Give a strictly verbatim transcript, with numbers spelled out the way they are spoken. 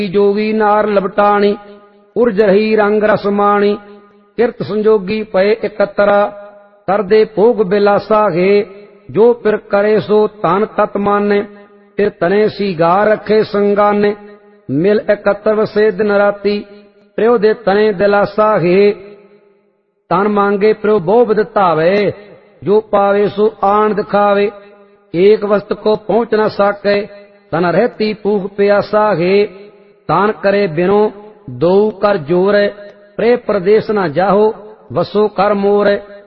जोगी नार लपटाणी, उर्ज रही रंग रसमाणी। किरत संजोगी पए एकतरा, कर दे भोग बिलासा घे। जो पिर करे सो तन तत माने, फिर तने सीगार रखे संगाने। मिल एकत्र वसे दिन राती, प्रियो दे तने दिलासा घे। तन मांगे प्रियो बहु बिध धावे, जो पावे सो आन दिखावे। एक वस्त को पहुंच न सके, तन रहती भूख प्यासा घे। तान करे बिनो दो कर जोर, प्रे प्रदेश न जाहो, वसो कर मोर।